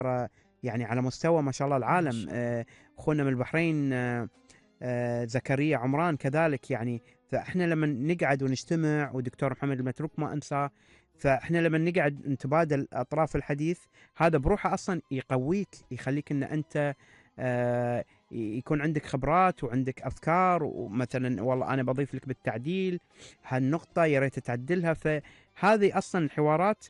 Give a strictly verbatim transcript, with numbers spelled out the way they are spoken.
يعني على مستوى ما شاء الله ما العالم. شاء الله. آآ أخونا من البحرين آآ زكريا عمران كذلك يعني. فإحنا لمّا نقعد ونجتمع ودكتور محمد المتروك ما أنساه، فإحنا لمّا نقعد نتبادل أطراف الحديث، هذا بروحه أصلًا يقويك، يخلّيك إن أنت آآ ي يكون عندك خبرات وعندك أفكار، ومثلًا والله أنا باضيف لك بالتعديل، هالنقطة يا ريت تعدلها. فهذه أصلًا الحوارات